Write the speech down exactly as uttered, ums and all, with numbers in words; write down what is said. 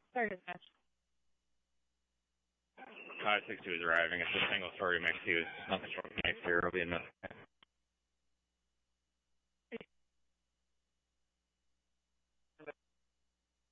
Sorry, dispatch. five six two is arriving. It's a single story mixed use. Nothing short of next year. It'll be enough.